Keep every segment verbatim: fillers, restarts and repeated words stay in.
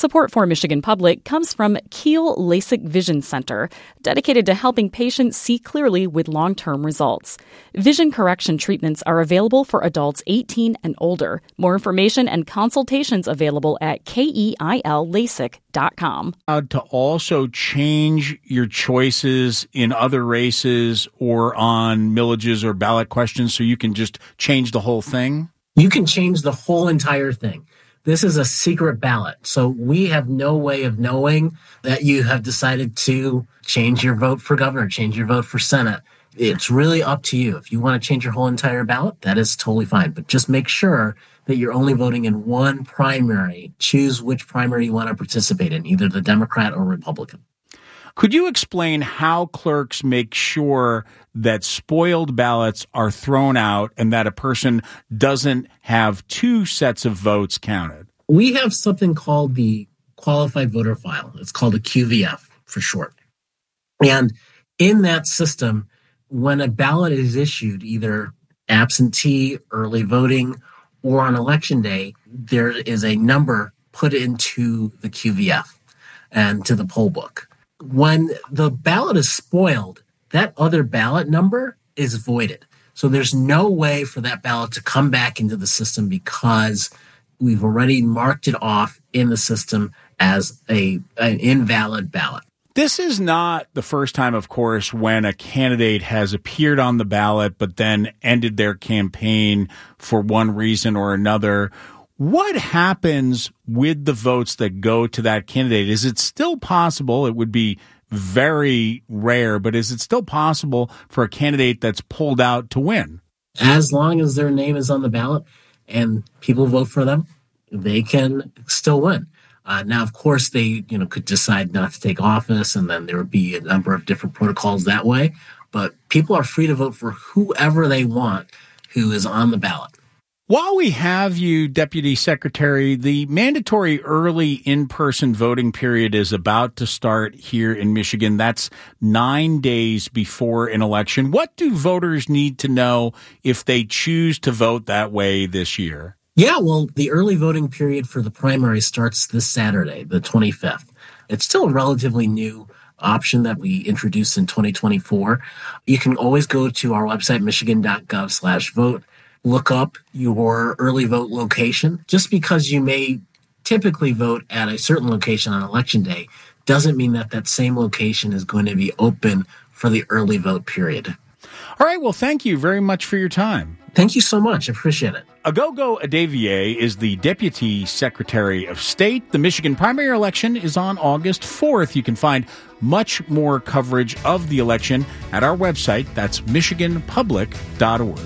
Support for Michigan Public comes from Kiel LASIK Vision Center, dedicated to helping patients see clearly with long-term results. Vision correction treatments are available for adults eighteen and older. More information and consultations available at keil lasik dot com. To also change your choices in other races or on millages or ballot questions so you can just change the whole thing? You can change the whole entire thing. This is a secret ballot, so we have no way of knowing that you have decided to change your vote for governor, change your vote for Senate. It's really up to you. If you want to change your whole entire ballot, that is totally fine. But just make sure that you're only voting in one primary. Choose which primary you want to participate in, either the Democrat or Republican. Could you explain how clerks make sure that spoiled ballots are thrown out and that a person doesn't have two sets of votes counted? We have something called the Qualified Voter File. It's called a Q V F for short. And in that system, when a ballot is issued, either absentee, early voting, or on election day, there is a number put into the Q V F and to the poll book. When the ballot is spoiled, that other ballot number is voided. So there's no way for that ballot to come back into the system because we've already marked it off in the system as a an invalid ballot. This is not the first time, of course, when a candidate has appeared on the ballot but then ended their campaign for one reason or another. What happens with the votes that go to that candidate? Is it still possible? It would be very rare, but is it still possible for a candidate that's pulled out to win? As long as their name is on the ballot and people vote for them, they can still win. Uh, now, of course, they you know could decide not to take office, and then there would be a number of different protocols that way. But people are free to vote for whoever they want who is on the ballot. While we have you, Deputy Secretary, the mandatory early in-person voting period is about to start here in Michigan. That's nine days before an election. What do voters need to know if they choose to vote that way this year? Yeah, well, the early voting period for the primary starts this Saturday, the twenty-fifth. It's still a relatively new option that we introduced in twenty twenty-four. You can always go to our website, michigan.gov slash vote. Look up your early vote location. Just because you may typically vote at a certain location on election day doesn't mean that that same location is going to be open for the early vote period. All right. Well, thank you very much for your time. Thank you so much. I appreciate it. Agogo Adeviye is the Deputy Secretary of State. The Michigan primary election is on August fourth. You can find much more coverage of the election at our website. That's michigan public dot org.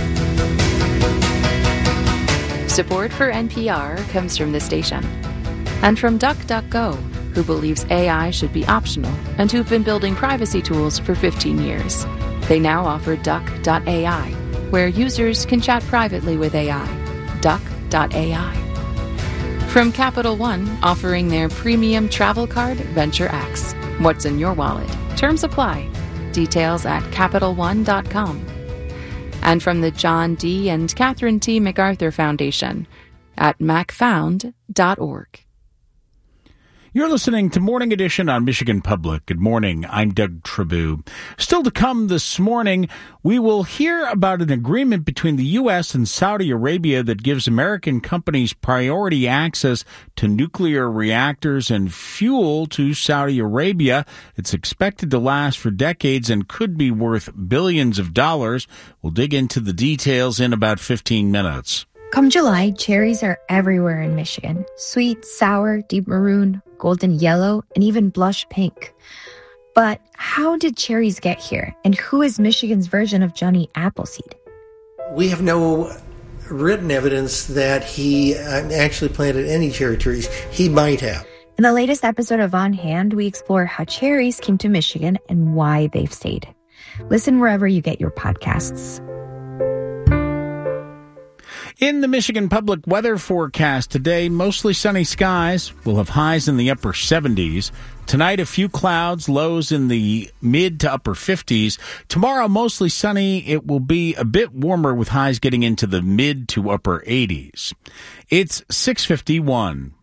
Support for N P R comes from the station and from DuckDuckGo, who believes A I should be optional and who've been building privacy tools for fifteen years. They now offer duck dot A I, where users can chat privately with A I. duck dot A I. From Capital One, offering their premium travel card, Venture X. What's in your wallet? Terms apply. Details at capital one dot com. And from the John D. and Catherine T. MacArthur Foundation at mac found dot org. You're listening to Morning Edition on Michigan Public. Good morning. I'm Doug Trabue. Still to come this morning, we will hear about an agreement between the U S and Saudi Arabia that gives American companies priority access to nuclear reactors and fuel to Saudi Arabia. It's expected to last for decades and could be worth billions of dollars. We'll dig into the details in about fifteen minutes. Come July, cherries are everywhere in Michigan. Sweet, sour, deep maroon, golden yellow, and even blush pink. But how did cherries get here? And who is Michigan's version of Johnny Appleseed? We have no written evidence that he actually planted any cherry trees. He might have. In the latest episode of On Hand, we explore how cherries came to Michigan and why they've stayed. Listen wherever you get your podcasts. In the Michigan Public weather forecast today, mostly sunny skies. We'll have highs in the upper seventies. Tonight, a few clouds, lows in the mid to upper fifties. Tomorrow, mostly sunny. It will be a bit warmer with highs getting into the mid to upper eighties. It's six fifty-one.